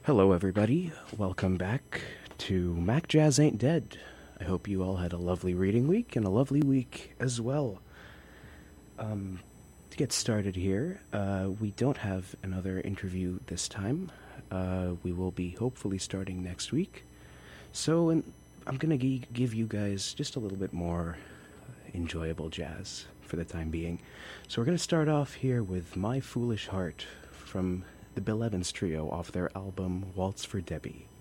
Hello, everybody. Welcome back to Mac Jazz Ain't Dead. I hope you all had a lovely reading week and a lovely week as well. To get started here, we don't have another interview this time. We will be hopefully starting next week. I'm going to give you guys just a little bit more enjoyable jazz for the time being. So we're going to start off here with My Foolish Heart from the Bill Evans Trio off their album Waltz for Debbie.